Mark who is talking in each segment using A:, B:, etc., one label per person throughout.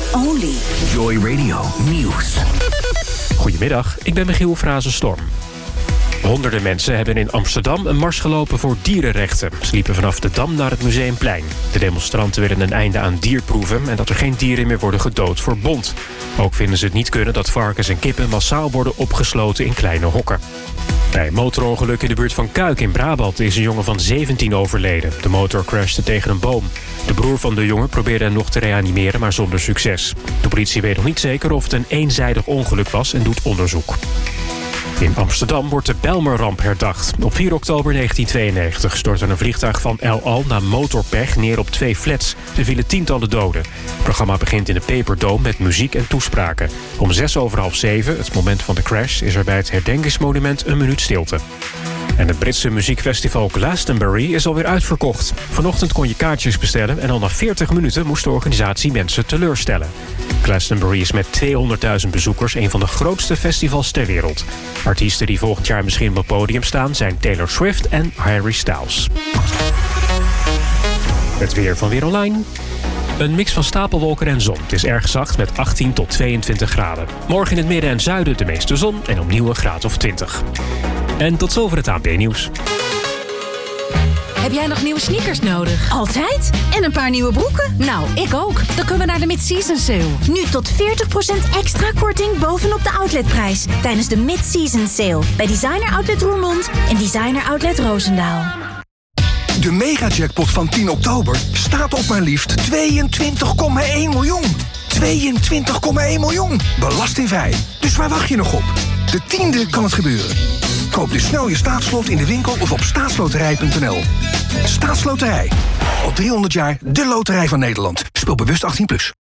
A: only.
B: Joy Radio Nieuws.
C: Goedemiddag, ik ben Michiel Frazenstorm. Honderden mensen hebben in Amsterdam een mars gelopen voor dierenrechten. Ze liepen vanaf de Dam naar het Museumplein. De demonstranten willen een einde aan dierproeven en dat er geen dieren meer worden gedood voor bont. Ook vinden ze het niet kunnen dat varkens en kippen massaal worden opgesloten in kleine hokken. Bij een motorongeluk in de buurt van Kuik in Brabant is een jongen van 17 overleden. De motor crashte tegen een boom. De broer van de jongen probeerde hem nog te reanimeren, maar zonder succes. De politie weet nog niet zeker of het een eenzijdig ongeluk was en doet onderzoek. In Amsterdam wordt de Bijlmerramp herdacht. Op 4 oktober 1992 stortte een vliegtuig van El Al na motorpech neer op 2 flats. Er vielen tientallen doden. Het programma begint in de Peperdome met muziek en toespraken. Om 6:06, het moment van de crash, is er bij het herdenkingsmonument een minuut stilte. En het Britse muziekfestival Glastonbury is alweer uitverkocht. Vanochtend kon je kaartjes bestellen en al na 40 minuten moest de organisatie mensen teleurstellen. Glastonbury is met 200.000 bezoekers een van de grootste festivals ter wereld. Artiesten die volgend jaar misschien op het podium staan zijn Taylor Swift en Harry Styles. Het weer van Weer Online. Een mix van stapelwolken en zon. Het is erg zacht met 18 tot 22 graden. Morgen in het midden en zuiden de meeste zon en opnieuw een graad of 20. En tot zover het ANP-nieuws.
D: Heb jij nog nieuwe sneakers nodig?
A: Altijd? En een paar nieuwe broeken?
D: Nou, ik ook. Dan kunnen we naar de Mid-Season Sale.
A: Nu tot 40% extra korting bovenop de outletprijs. Tijdens de Mid-Season Sale. Bij Designer Outlet Roermond en Designer Outlet Roosendaal.
E: De megajackpot van 10 oktober staat op maar liefst 22,1 miljoen. 22,1 miljoen. Belastingvrij. Dus waar wacht je nog op? De 10e kan het gebeuren. Koop dus snel je staatslot in de winkel of op staatsloterij.nl. Staatsloterij. Al 300 jaar de loterij van Nederland. Speel bewust 18+.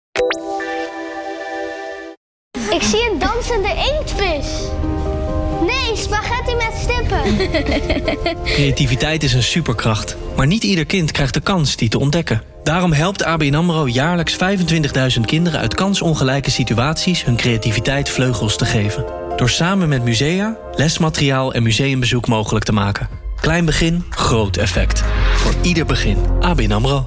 F: Ik zie een dansende inktvis. Nee, spaghetti met stippen.
G: Creativiteit is een superkracht. Maar niet ieder kind krijgt de kans die te ontdekken. Daarom helpt ABN AMRO jaarlijks 25.000 kinderen uit kansongelijke situaties hun creativiteit vleugels te geven. Door samen met musea, lesmateriaal en museumbezoek mogelijk te maken. Klein begin, groot effect. Voor ieder begin. ABN AMRO.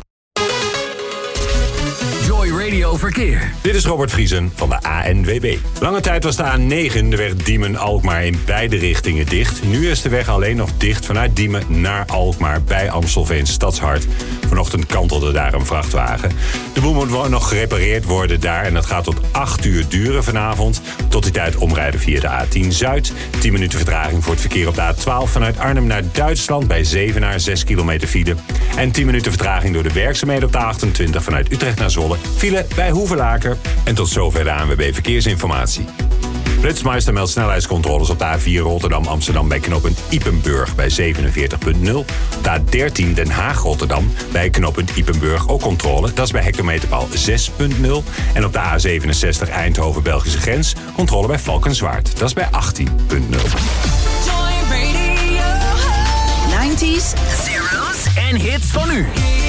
B: Joy Radio Verkeer.
H: Dit is Robert Vriesen van de ANWB. Lange tijd was de A9, de weg Diemen-Alkmaar, in beide richtingen dicht. Nu is de weg alleen nog dicht vanuit Diemen naar Alkmaar bij Amstelveen Stadshart. Vanochtend kantelde daar een vrachtwagen. De boel moet nog gerepareerd worden daar en dat gaat tot 8 uur duren vanavond. Tot die tijd omrijden via de A10 Zuid. 10 minuten vertraging voor het verkeer op de A12 vanuit Arnhem naar Duitsland bij Zevenaar, 6 kilometer file. En 10 minuten vertraging door de werkzaamheden op de A28 vanuit Utrecht naar Zwolle. File bij Hoevelaken. En tot zover de ANWB Verkeersinformatie. Flitsmeister meldt snelheidscontroles op de A4 Rotterdam-Amsterdam bij knooppunt Ypenburg bij 47,0. Op de A13 Den Haag-Rotterdam bij knooppunt Ypenburg ook controle. Dat is bij hectometerpaal 6,0. En op de A67 Eindhoven-Belgische grens controle bij Valkenswaard. Dat is bij 18,0.
A: Joy Radio.
B: 90s, zeros en hits van nu.